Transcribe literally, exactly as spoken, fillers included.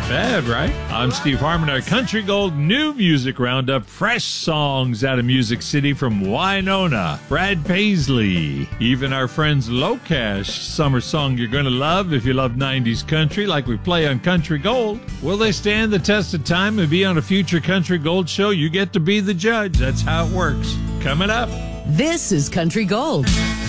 bad, right? I'm Steve Harmon. Our Country Gold New Music Roundup. Fresh songs out of Music City from Winona, Brad Paisley. Even our friends Locash, summer song you're going to love if you love nineties country like we play on Country Gold. Will they stand the test of time and be on a future Country Gold show? You get to be the judge. That's how it works. Coming up. This is Country Gold.